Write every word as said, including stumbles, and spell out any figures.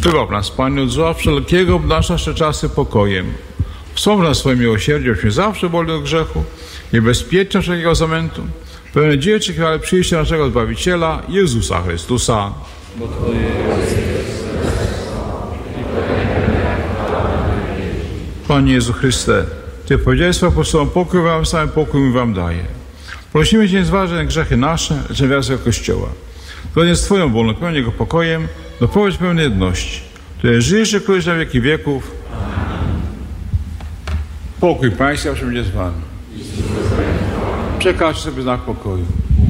Wybaw nas, Panie, od zła wszelkiego, obdarz nasze czasy pokojem. Wspomnij na swoje miłosierdzie, byśmy zawsze wolni od grzechu, niebezpieczni wszelkiego zamętu, pełne dzieczy chwale przyjścia naszego Zbawiciela, Jezusa Chrystusa. Bo Twoje jest Panie Jezu Chryste, Ty powiedziałeś swoim apostołom, pokój wam sam, pokój mi wam daję. Prosimy Cię, nie zważaj na grzechy nasze, lecz na wiarę Kościoła. Zgodnie z Twoją wolą, pełnię Jego pokojem, doprowadź pełnej jedności, które żyjesz i królujesz na wieki wieków. Pokój Pańska będzie z Wami. Przekażcie sobie znak pokoju.